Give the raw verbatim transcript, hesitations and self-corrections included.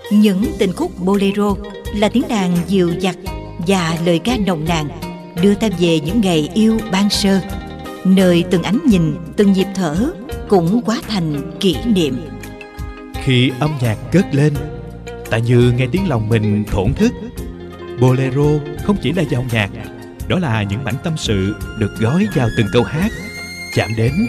Những tình khúc bolero là tiếng đàn dịu dặt và lời ca nồng nàn đưa ta về những ngày yêu ban sơ, nơi từng ánh nhìn, từng nhịp thở cũng hóa thành kỷ niệm. Khi âm nhạc cất lên, ta như nghe tiếng lòng mình thổn thức. Bolero không chỉ là dòng nhạc, đó là những mảnh tâm sự được gói vào từng câu hát, chạm đến